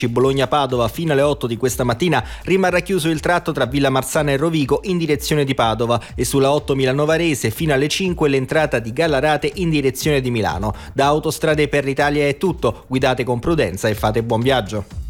Bologna-Padova fino alle 8 di questa mattina rimarrà chiuso il tratto tra Villa Marzana e Rovigo in direzione di Padova e sulla 8 Milano-Varese fino alle 5 l'entrata di Gallarate in direzione di Milano. Da Autostrade per l'Italia è tutto, guidate con prudenza e fate buon viaggio.